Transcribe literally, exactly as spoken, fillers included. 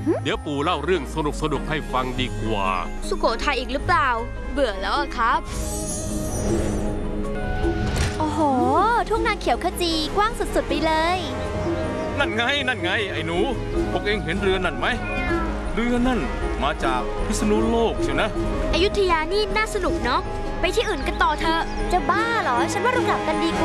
เดี๋ยวปู่เล่าเรื่องสนุกสนุกให้ฟังดีกว่าสุโขทัยอีกหรือเปล่าเบื่อแล้วอะครับโอ้โหทุ่งนาเขียวขจีกว้างสุดๆไปเลยนั่นไงนั่นไงไอ้หนูพวกเองเห็นเรือนั่นไหมเรือนั่นมาจากพิษณุโลกใช่นะอยุธยานี่น่าสนุกเนาะไปที่อื่นกันต่อเถอะจะบ้าเหรอฉันว่าเรากลับกันดีกว่า